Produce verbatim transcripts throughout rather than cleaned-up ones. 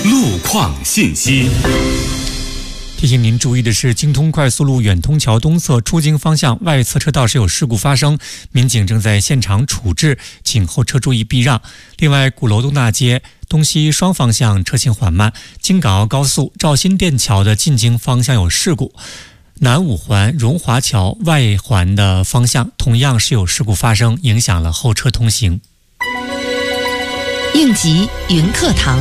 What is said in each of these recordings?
路况信息。 提醒您注意的是，京通快速路远通桥东侧出京方向外侧车道是有事故发生，民警正在现场处置，请后车注意避让。另外，鼓楼东大街东西双方向车行缓慢，京港澳高速肇新店桥的进京方向有事故。南五环荣华桥外环的方向同样是有事故发生，影响了后车通行。 应急云课堂。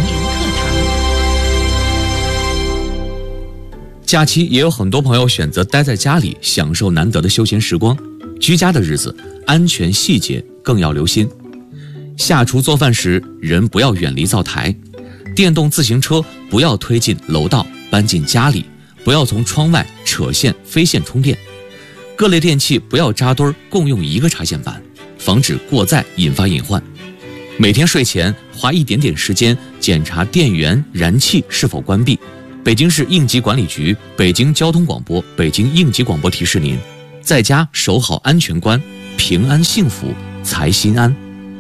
假期也有很多朋友选择待在家里，享受难得的休闲时光。居家的日子，安全细节更要留心。下厨做饭时，人不要远离灶台；电动自行车不要推进楼道，搬进家里；不要从窗外扯线飞线充电。各类电器不要扎堆共用一个插线板，防止过载引发隐患。每天睡前花一点点时间检查电源、燃气是否关闭。北京市应急管理局、北京交通广播、北京应急广播提示您：在家守好安全关，平安幸福才心安。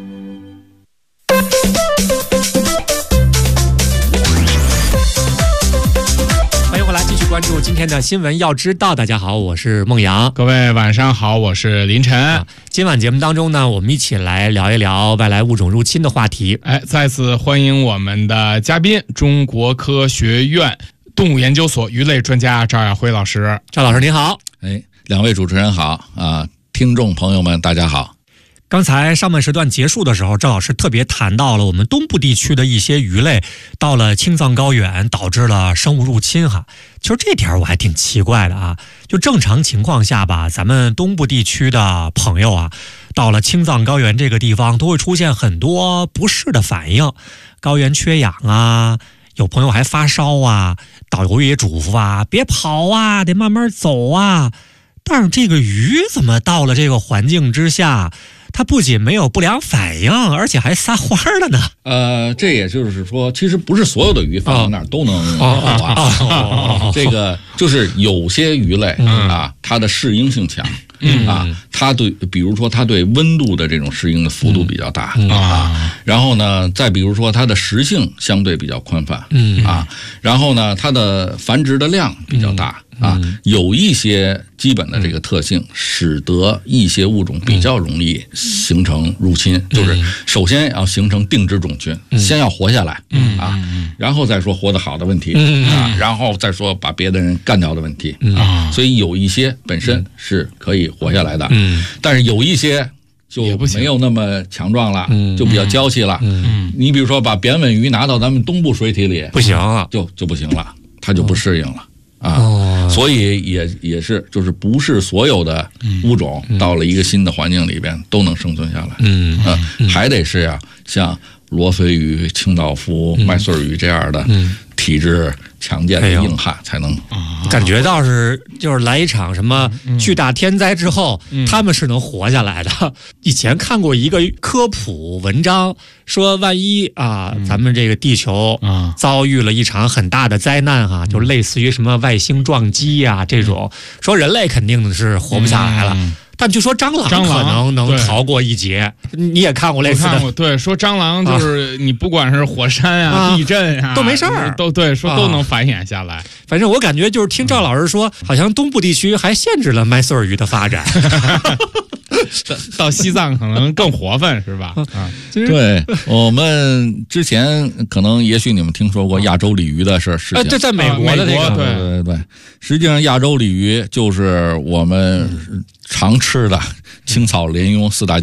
欢迎回来，继续关注今天的新闻要知道。大家好，我是孟阳。 各位晚上好，我是林晨。啊、 今晚节目当中呢，我们一起来聊一聊外来物种入侵的话题。 哎，再次欢迎我们的嘉宾，中国科学院动物研究所鱼类专家赵亚辉老师。 赵老师您好。 哎，两位主持人好啊，听众朋友们大家好。 刚才上半时段结束的时候，赵老师特别谈到了我们东部地区的一些鱼类到了青藏高原导致了生物入侵哈。其实这点我还挺奇怪的啊，就正常情况下吧，咱们东部地区的朋友啊，到了青藏高原这个地方都会出现很多不适的反应，高原缺氧啊，有朋友还发烧啊，导游也嘱咐啊，别跑啊，得慢慢走啊。但是这个鱼怎么到了这个环境之下，它不仅没有不良反应，而且还撒欢了呢？ 呃，这也就是说，其实不是所有的鱼放到那儿都能活。这个就是有些鱼类啊，它的适应性强。嗯啊，它对，比如说它对温度的这种适应的幅度比较大、嗯、啊，然后呢，再比如说它的食性相对比较宽泛，嗯啊，然后呢，它的繁殖的量比较大、嗯、啊，有一些基本的这个特性，使得一些物种比较容易形成入侵，嗯、就是首先要形成定植种群，嗯、先要活下来，嗯啊，然后再说活得好的问题，嗯啊，然后再说把别的人干掉的问题、嗯、啊，所以有一些本身是可以活下来的，嗯，但是有一些就没有那么强壮了，嗯，就比较娇气了，嗯，你比如说把扁吻鱼拿到咱们东部水体里， 不行了， 就就不行了，它就不适应了。啊、哦，所以也也是，就是不是所有的物种到了一个新的环境里边都能生存下来，嗯啊，还得是呀、啊，像罗非鱼、清道夫、麦穗鱼这样的体质强健的硬汉才能。 感觉到是就是来一场什么巨大天灾之后，嗯、他们是能活下来的。以前看过一个科普文章，说万一啊，嗯、咱们这个地球遭遇了一场很大的灾难哈、啊，嗯、就类似于什么外星撞击呀、啊、这种，说人类肯定是活不下来了。嗯但据说蟑螂可能能逃过一劫，你也看过类似的？ 我看过，对，说蟑螂就是你不管是火山啊、啊地震啊， 都没事儿， 都对，说都能繁衍下来。啊、 反正我感觉就是听赵老师说，好像东部地区还限制了麦穗鱼的发展。 到西藏可能更活泛是吧？ 啊，对，我们之前可能也许你们听说过亚洲鲤鱼的事事情， 这在美国的那个， 对对对，实际上亚洲鲤鱼就是我们常吃的青草、莲蓉四大